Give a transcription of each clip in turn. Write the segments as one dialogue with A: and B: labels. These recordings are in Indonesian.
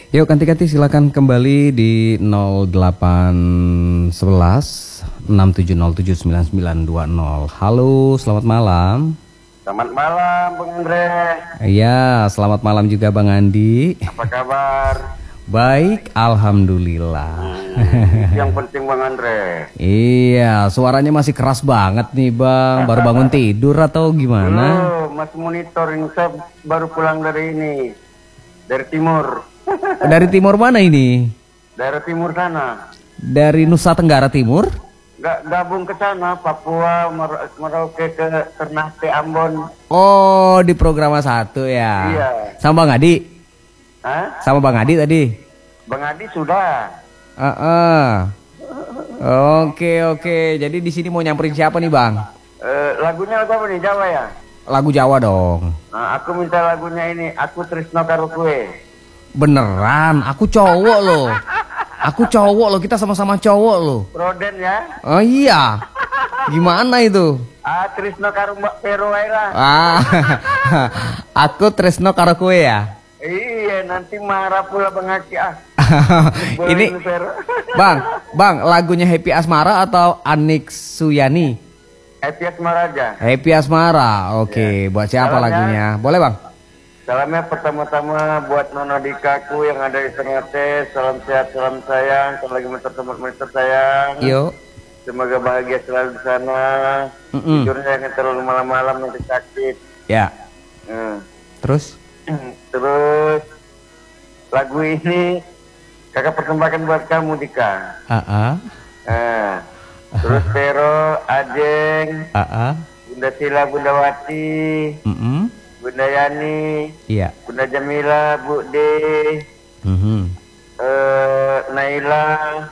A: Yuk ganti-ganti silakan kembali di 0811 67079920. Halo, selamat malam.
B: Selamat malam Bang Andre.
A: Iya, selamat malam juga Bang Andi.
B: Apa kabar?
A: Baik, alhamdulillah.
B: Yang penting Bang Andre.
A: Iya, suaranya masih keras banget nih Bang. Baru bangun tidur atau gimana?
B: Mas monitoring, saya baru pulang dari ini, dari timur.
A: Dari timur mana ini?
B: Daerah timur sana.
A: Dari Nusa Tenggara Timur?
B: Gabung ke sana, Papua, Merauke, ke Ternate, Ambon.
A: Oh, di program 1 ya?
B: Iya.
A: Sama Bang Adi?
B: Hah?
A: Sama Bang Adi tadi?
B: Bang Adi sudah.
A: Oke. Jadi di sini mau nyamperin siapa nih Bang?
B: Lagunya lagu apa nih, Jawa ya?
A: Lagu Jawa dong.
B: Nah, aku minta lagunya ini, Aku Tresno Karo Kowe.
A: Beneran, aku cowok loh. Kita sama-sama cowok loh.
B: Roden ya?
A: Oh iya. Gimana itu?
B: Tresno Karo Mbak Pero ae lah.
A: Aku Tresno karo kowe ya.
B: Iya, nanti marah pula Bang Aki
A: Ini Bang, lagunya Happy Asmara atau Anik Suyani?
B: Happy Asmara aja.
A: Happy Asmara. Oke, buat siapa lagunya? Boleh Bang?
B: Salamnya pertama-tama buat Nona Dikaku yang ada di Ternate. Salam sehat, salam sayang. Kalau lagi meter sayang.
A: Yuk.
B: Semoga bahagia selalu di sana. Tidurnya jangan terlalu malam-malam nanti sakit.
A: Ya. Terus
B: lagu ini kakak persembahkan buat kamu Dika. Terus Pero, Ajeng, Bunda Sila, Bunda Wati, Bunda Yani, iya. Bunda Jamila, Bu D, Naila,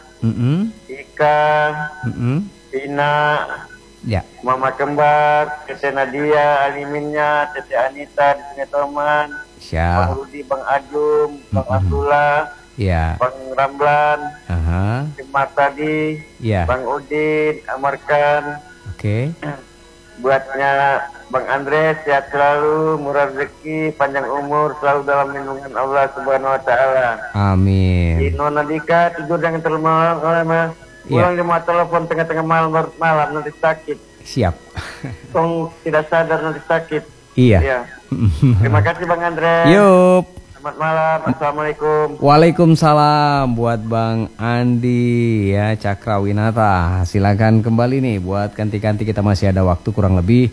B: Ika, Tina, ya. Mama Kembar, Tete Nadia, Aliminnya, Tete Anita, Tete Toman, Bang Rudi, Bang Ajum, Bang Abdullah, ya. Bang Ramlan, Tim tadi, ya. Bang Udin, Amarkan, oke. Buatnya Bang Andre, sehat selalu, murah rezeki, panjang umur, selalu dalam lindungan Allah Subhanahu Wa Taala. Amin. Di Nona Dika tidur jangan terlalu malam, pulang di rumah telepon tengah-tengah malam nanti sakit. Siap. Tong tidak sadar nanti sakit. Iya. Ya. Terima kasih Bang Andre. Yup. Selamat malam, assalamualaikum. Waalaikumsalam buat Bang Andi ya Cakrawinata. Silakan kembali nih buat ganti-ganti, kita masih ada waktu kurang lebih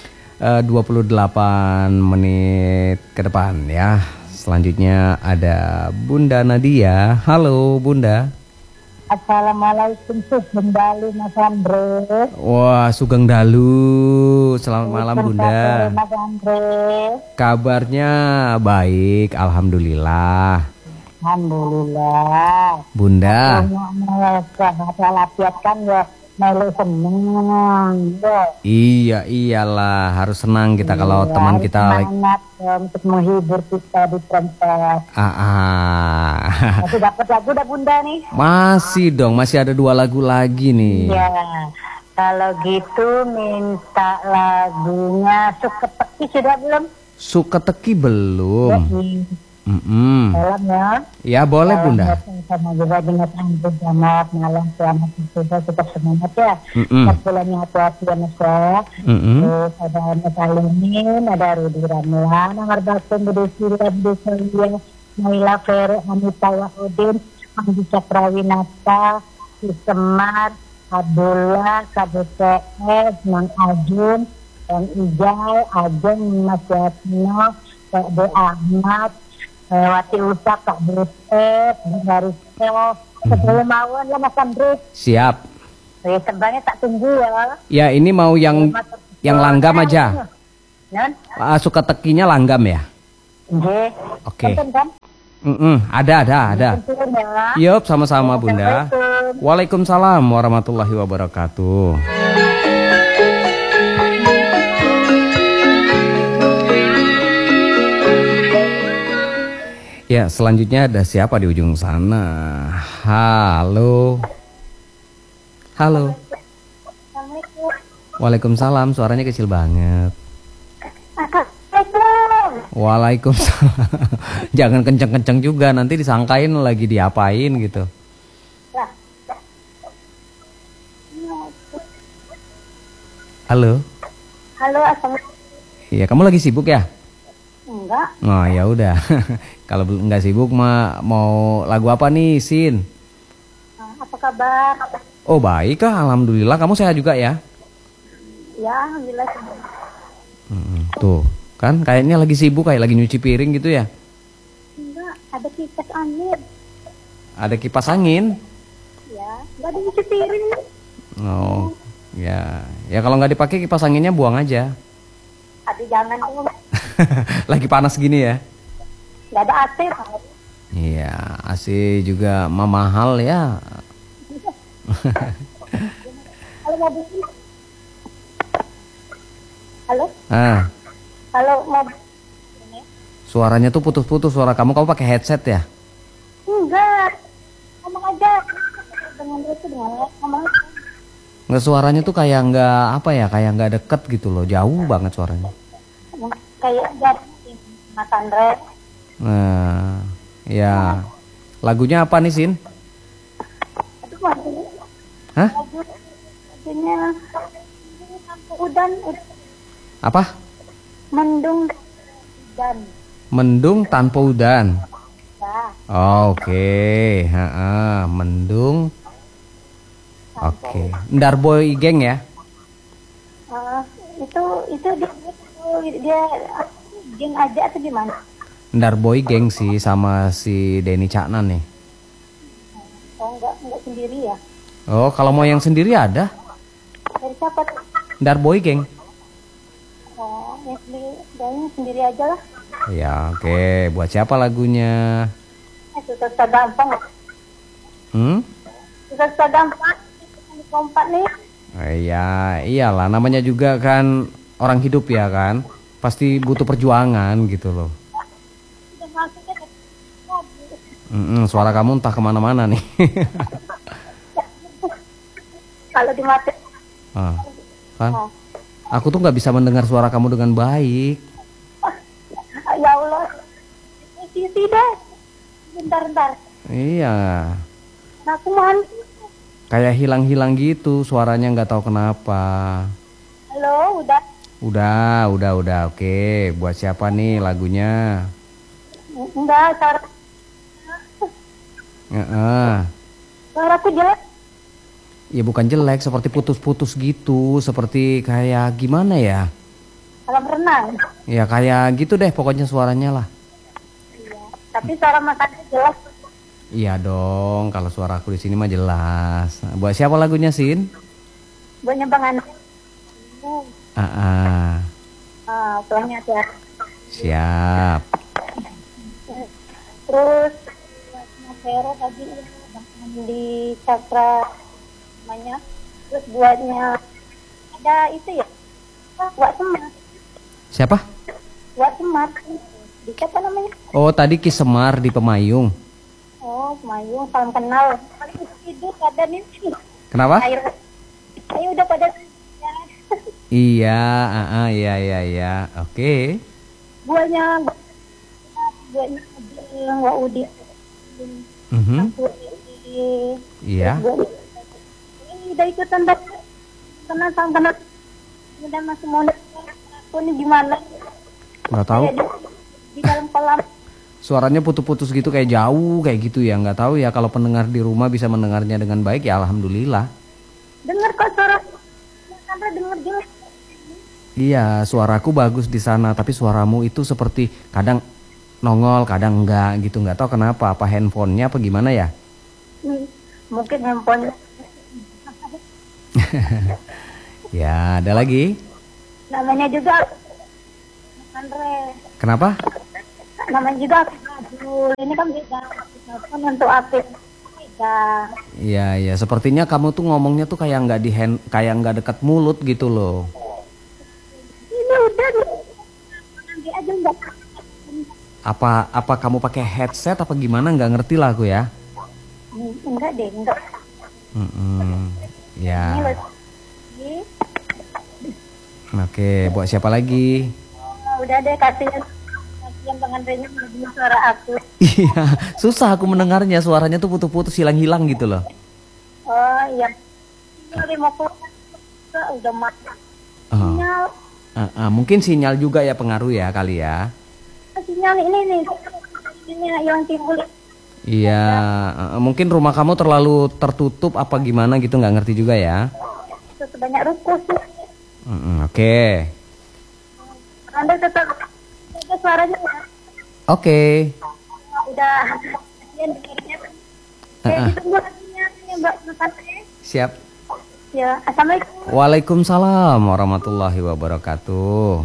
B: 28 menit ke depan ya. Selanjutnya ada Bunda Nadia. Halo Bunda.
C: Assalamualaikum, Sugeng Dalu Mas Andre.
A: Wah, Sugeng Dalu. Selamat malam Bunda.
C: Mas Andre.
A: Kabarnya baik, alhamdulillah.
C: Alhamdulillah.
A: Bunda.
C: Latihan kan ya melu seneng.
A: Iya, iyalah, harus senang kita kalau teman kita
C: semangat untuk menghibur kita di tempat. Masih dapat lagu dah Bunda nih?
A: Masih dong, masih ada 2 lagu lagi nih.
C: Iya. Kalau gitu minta lagunya Suka Teki sudah belum?
A: Suka Teki belum.
C: Salam ya.
A: Ya boleh Bunda.
C: Sama juga dengan Anda selamat malam, selamat sudah tetap semangat ya. Sepulangnya hati-hati ya Mas ya. Terus ada Mas Alimin, ada Rudi Ramlan, Amar Basun, Budi Surya, Budi Surya, Naila Fere, Anita Wahudin, Andi Cakrawinata, Semar, Abdullah, KBTS, Mang Ajun, Bang Ijai, Ajeng, Mas Yatno, Pak D. Ahmad, Wati Usak, Kak Butet, Barisel, sebelum mawon ya Mas Andre.
A: Siap.
C: Terbangnya tak tunggu ya.
A: Ya ini mau yang langgam aja. Suka Tekinya langgam ya. Oke. Ada. Yup, sama-sama Bunda. Waalaikumsalam warahmatullahi wabarakatuh. Ya, selanjutnya ada siapa di ujung sana? Halo. Waalaikumsalam, suaranya kecil banget. Waalaikumsalam. Jangan kenceng-kenceng juga, nanti disangkain lagi diapain gitu.
C: Lah.
A: Halo.
C: Halo, assalamualaikum.
A: Iya, kamu lagi sibuk ya?
C: Enggak.
A: Oh ya udah. Kalau nggak sibuk mah mau lagu apa nih, Sin?
C: Apa kabar?
A: Oh baik kah, alhamdulillah. Kamu sehat juga ya?
C: Ya, alhamdulillah.
A: Tuh, kan kayaknya lagi sibuk, kayak lagi nyuci piring gitu ya?
C: Enggak, ada kipas angin.
A: Ada kipas angin?
C: Ya, enggak ada nyuci piring.
A: Oh, ya. Ya kalau nggak dipakai kipas anginnya buang aja.
C: Aduh, jangan dong.
A: Lagi panas gini ya?
C: Enggak ada AC.
A: Iya, AC juga mahal ya.
C: Halo, mobil. Halo? Halo, mobil.
A: Suaranya tuh putus-putus suara kamu pakai headset ya?
C: Enggak. Ngomong aja. Dengan itu ngomong aja.
A: Nggak, suaranya tuh kayak nggak apa ya, kayak nggak deket gitu loh, jauh banget suaranya.
C: Kayak dari Mas Andre.
A: Nah, ya. Lagunya apa nih, Sin?
C: Aduh, Mas.
A: Hah?
C: Lagunya udan.
A: Apa?
C: Mendung dan.
A: Mendung tanpa udan.
C: Ya.
A: Oke, mendung. Oke, Ndarboy Geng ya?
C: Itu dia geng aja atau gimana?
A: Ndarboy Geng sih sama si Denny Caknan nih.
C: Oh, enggak sendiri ya?
A: Oh, kalau mau yang sendiri ada.
C: Dari siapa tuh?
A: Ndarboy Geng.
C: Oh, yang sendiri aja lah.
A: Ya, oke. Buat siapa lagunya?
C: Susah gampang. Susah gampang. Kompak nih.
A: Iya, iyalah. Namanya juga kan orang hidup ya kan. Pasti butuh perjuangan gitu loh. Suara kamu entah kemana-mana nih.
C: Kalau dimati.
A: Kan? Aku tuh nggak bisa mendengar suara kamu dengan baik.
C: Ya Allah. Sisi deh. Bentar.
A: Iya.
C: Aku mandi.
A: Kayak hilang-hilang gitu suaranya, nggak tahu kenapa.
C: Halo, udah.
A: Udah. Oke, buat siapa nih lagunya?
C: Enggak, suaraku jelek.
A: Ya bukan jelek, seperti putus-putus gitu, seperti kayak gimana ya?
C: Kolam renang.
A: Ya kayak gitu deh pokoknya suaranya lah.
C: Iya, tapi suara Mas Andi jelas.
A: Iya dong, kalau suara aku di sini mah jelas. Buat siapa lagunya, Sin?
C: Buatnya Bang Andi. Puangnya ya.
A: Siap.
C: Terus Mas Vero tadi di Cakra namanya. Terus buatnya ada itu ya. Buat Semar.
A: Siapa?
C: Buat Semar. Di siapa namanya?
A: Oh, tadi Ki Semar di Pemayung.
C: Oh, Pemayung, salam kenal. Tidur ada nih.
A: Kenapa?
C: Ayo udah pada.
A: Iya, iya. Oke.
C: Buahnya nggak udi.
A: Iya.
C: Ini udah ikutan kenal sama kenal. Udah masuk mondok. Aku ini gimana?
A: Nggak tahu.
C: Di dalam kolam.
A: Suaranya putus-putus gitu, kayak jauh kayak gitu ya. Nggak tahu ya, kalau pendengar di rumah bisa mendengarnya dengan baik ya alhamdulillah.
C: Dengar kok suara. Sampai dengar jelas.
A: Iya, suaraku bagus di sana, tapi suaramu itu seperti kadang nongol, kadang enggak gitu. Nggak tahu kenapa, apa handphonenya apa gimana ya?
C: Mungkin handphone.
A: Ya, ada lagi?
C: Namanya juga Andre.
A: Kenapa?
C: Namanya juga Abdul. Ini kan beda. Telepon untuk Apip. Beda.
A: Iya. Sepertinya kamu tuh ngomongnya tuh kayak nggak kayak nggak dekat mulut gitu loh.
C: Ini udah nanti aja enggak.
A: Apa kamu pakai headset apa gimana? Nggak ngerti lah aku ya.
C: Enggak deh, enggak.
A: Ya.
C: Ini lagi.
A: Oke, buat siapa lagi?
C: Udah deh kasih yang Bang Andre-nya mendengar suara aku.
A: Iya, susah aku mendengarnya, suaranya tuh putus-putus, hilang-hilang gitu loh.
C: Oh iya. Ini mau udah mati. Sinyal.
A: Mungkin sinyal juga ya pengaruh ya kali ya.
C: Sinyal ini nih. Ini yang timbul.
A: Iya, mungkin rumah kamu terlalu tertutup apa gimana gitu, nggak ngerti juga ya.
C: Sebanyak ruko sih.
A: Oke.
C: Anda tetap ada suaranya ya?
A: Oke.
C: Udah. Ditunggu hasilnya Mbak Nusantara.
A: Siap.
C: Ya, assalamualaikum.
A: Waalaikumsalam warahmatullahi wabarakatuh.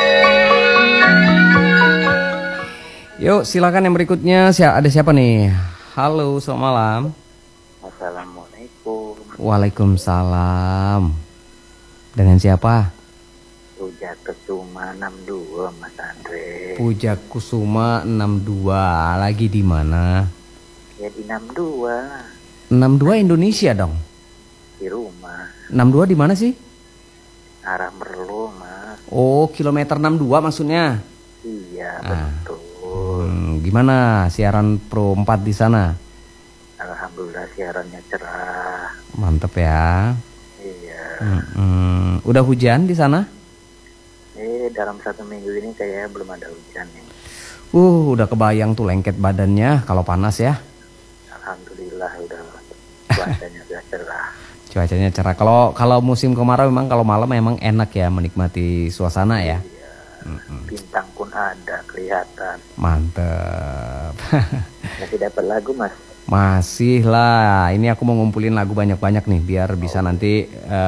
A: Yuk silakan yang berikutnya. Ada siapa nih? Halo, selamat malam.
B: Assalamualaikum.
A: Waalaikumsalam. Dengan siapa?
B: Puja Kusuma 62 Mas Andre.
A: Puja Kusuma 62. Lagi di mana?
B: Ya di 62.
A: 62 Indonesia dong.
B: Di rumah.
A: 62 di mana sih?
B: Arah Merlu, Mas.
A: Oh, kilometer 62 maksudnya.
B: Iya, betul.
A: Gimana siaran Pro 4 di sana?
B: Alhamdulillah siarannya cerah.
A: Mantep ya.
B: Iya.
A: Udah hujan di sana?
B: Dalam 1 minggu ini kayaknya belum ada hujan nih.
A: Udah kebayang tuh lengket badannya kalau panas ya.
B: Alhamdulillah udah cuacanya sudah cerah.
A: Cuacanya cerah. Kalau musim kemarau memang kalau malam memang enak ya menikmati suasana ya.
B: Iya. Bintang pun ada kelihatan.
A: Mantep.
B: Masih dapat lagu, Mas?
A: Masih lah. Ini aku mau ngumpulin lagu banyak-banyak nih biar bisa nanti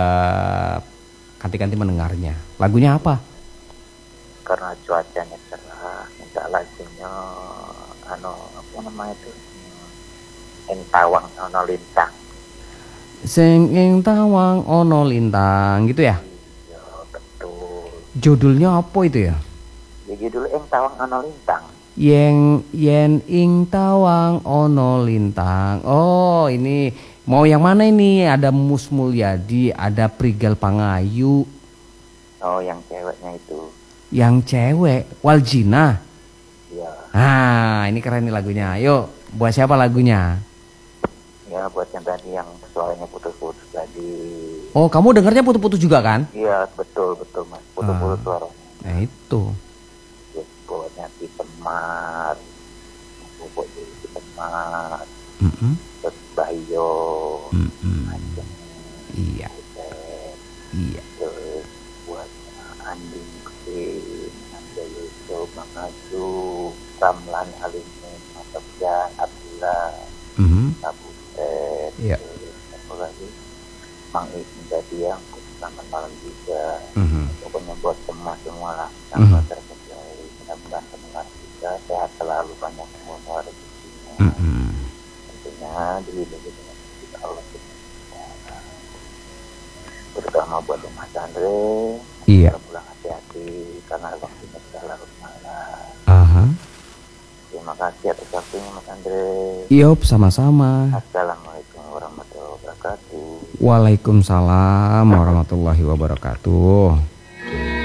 A: kanti-kanti mendengarnya. Lagunya apa?
B: Karena cuacanya cerah, minta lagunya apa namanya itu? Entawang ono lintang.
A: Sing ing tawang ono lintang gitu ya?
B: Iya, betul.
A: Judulnya apa itu ya?
B: Jadi dulu Entawang ono lintang.
A: Yen ing tawang ono lintang. Oh, ini mau yang mana ini? Ada Mus Mulyadi, ada Prigal Pangayu.
B: Oh, yang ceweknya itu.
A: Yang cewek Waljina.
B: Iya.
A: Ini keren nih lagunya. Ayo, buat siapa lagunya?
B: Ya, buat yang tadi yang suaranya putus-putus tadi.
A: Oh, kamu dengarnya putus-putus juga kan?
B: Iya, betul Mas. Putus-putus suaranya.
A: Nah, itu.
B: Buatnya di Semar. Buat di Semar. Terus Bayo.
A: Iya. Iya.
B: Terus buat Andin Kusin, Anda Yusuf, Mangaju, Ramlan Alimin, Matapjan, Abdullah, Kabupaten,
A: Iya.
B: apa lagi? Mang Ibn tadi yang selamat malam juga. Pokoknya buat semua lah yang terkendali, mudah-mudahan pendengar kita sehat selalu, banyak semua rezekinya. Tentunya dilindungi dengan kita Allah. Terutama buat Mas Andre.
A: Iya.
B: Pulang hati-hati karena waktunya sudah larut malam. Terima kasih atas waktunya Mas Andre.
A: Yop, sama-sama.
B: Assalamualaikum warahmatullahi wabarakatuh.
A: Waalaikumsalam warahmatullahi wabarakatuh.